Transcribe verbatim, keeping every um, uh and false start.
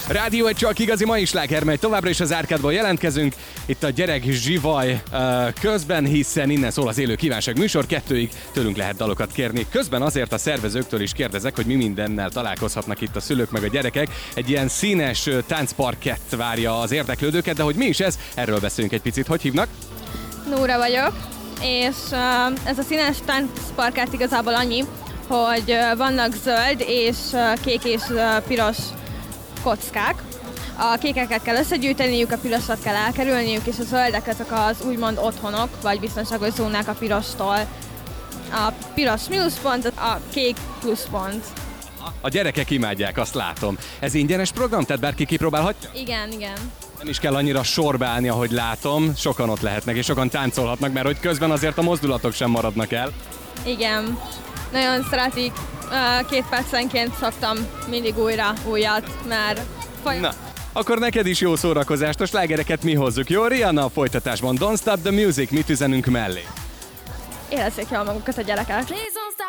Rádió egy csak igazi mai sláger, mely továbbra is az árkádból jelentkezünk. Itt a gyerek zsivaj uh, közben, hiszen innen szól az élő kívánság műsor, kettőig tőlünk lehet dalokat kérni. Közben azért a szervezőktől is kérdezek, hogy mi mindennel találkozhatnak itt a szülők meg a gyerekek. Egy ilyen színes uh, táncparkett várja az érdeklődőket, de hogy mi is ez, erről beszélünk egy picit. Hogy hívnak? Nóra vagyok, és uh, ez a színes táncparkett igazából annyi, hogy uh, vannak zöld és uh, kék és uh, piros kockák. A kékeket kell összegyűjteniük, a pirosat kell elkerülniük, és a zöldek ezek az úgymond otthonok, vagy biztonságos zónák a pirostól. A piros mínuszpont, a kék pluszpont. A gyerekek imádják, azt látom. Ez ingyenes program, tehát bárki kipróbálhatja? Igen, igen. Nem is kell annyira sorba állni, ahogy látom. Sokan ott lehetnek, és sokan táncolhatnak, mert hogy közben azért a mozdulatok sem maradnak el. Igen. Nagyon szeretik. Két percenként szoktam mindig újra újat, mert... Na, akkor neked is jó szórakozást, a slágereket mi hozzuk, jó? Rihanna a folytatásban. Don't Stop the Music, mit üzenünk mellé? Érezzék jól magukat a gyerekek.